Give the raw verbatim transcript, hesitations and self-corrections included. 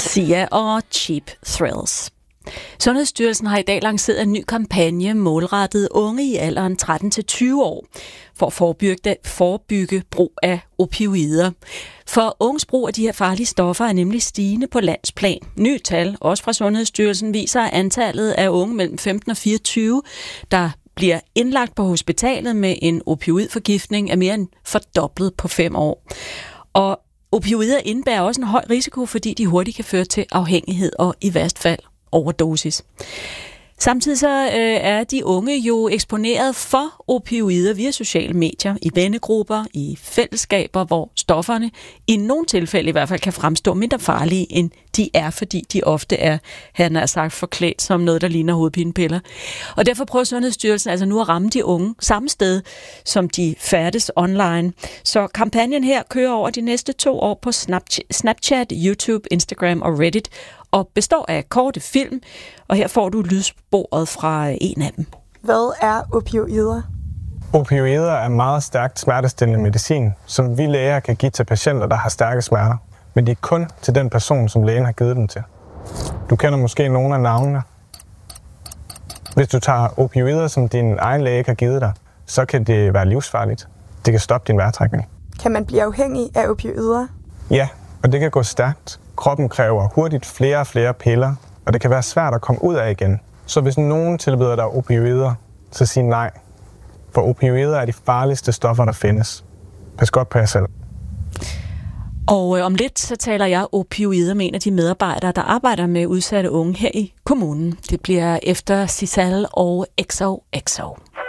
Sia og Cheap Thrills. Sundhedsstyrelsen har i dag lanceret en ny kampagne målrettet unge i alderen tretten til tyve år for at forebygge, forebygge brug af opioider. For unges brug af de her farlige stoffer er nemlig stigende på landsplan. Nye tal, også fra Sundhedsstyrelsen, viser, at antallet af unge mellem femten og fireogtyve, der bliver indlagt på hospitalet med en opioidforgiftning, er mere end fordoblet på fem år. Og opioider indebærer også en høj risiko, fordi de hurtigt kan føre til afhængighed og i værst fald overdosis. Samtidig så øh, er de unge jo eksponeret for opioider via sociale medier, i vennegrupper, i fællesskaber, hvor stofferne i nogle tilfælde i hvert fald kan fremstå mindre farlige, end de er, fordi de ofte er, han har sagt, forklædt som noget, der ligner hovedpinepiller. Og derfor prøver Sundhedsstyrelsen altså nu at ramme de unge samme sted, som de færdes online. Så kampagnen her kører over de næste to år på Snapchat, YouTube, Instagram og Reddit, og består af korte film, og her får du lydsporet fra en af dem. Hvad er opioider? Opioider er meget stærkt smertestillende medicin, som vi læger kan give til patienter, der har stærke smerter. Men det er kun til den person, som lægen har givet dem til. Du kender måske nogle af navnene. Hvis du tager opioider, som din egen læge har givet dig, så kan det være livsfarligt. Det kan stoppe din vejrtrækning. Kan man blive afhængig af opioider? Ja, og det kan gå stærkt. Kroppen kræver hurtigt flere og flere piller, og det kan være svært at komme ud af igen. Så hvis nogen tilbyder dig opioider, så sig nej. For opioider er de farligste stoffer, der findes. Pas godt på jer selv. Og øh, om lidt så taler jeg opioider med en af de medarbejdere, der arbejder med udsatte unge her i kommunen. Det bliver efter Sisal og X O X O.